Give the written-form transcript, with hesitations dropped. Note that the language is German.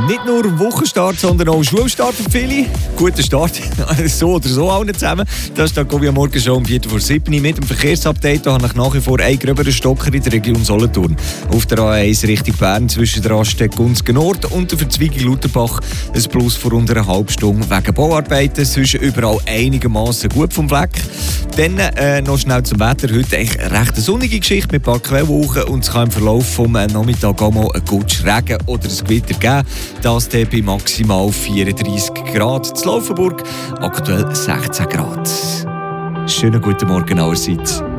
Nicht nur Wochenstart, sondern auch Schulstart für viele. Guter Start, so oder so allen zusammen. Das ist der Morgen schon um 7:15 mit dem Verkehrsupdate. Da habe ich nach wie vor einen gröberen Stocker in der Region Solothurn. Auf der A1 Richtung Bern zwischen der Raststätte Gunzgen Nord und der Verzweigung Lauterbach ein Plus von unter einer halben Stunde wegen Bauarbeiten. Sonst überall einigermaßen gut vom Fleck. Dann noch schnell zum Wetter. Heute eigentlich eine recht sonnige Geschichte mit ein paar Quellwolken und es kann im Verlauf des Nachmittags auch mal einen guten Regen oder ein Gewitter geben. Das bei maximal 34 Grad. In Laufenburg aktuell 16 Grad. Schönen guten Morgen allerseits.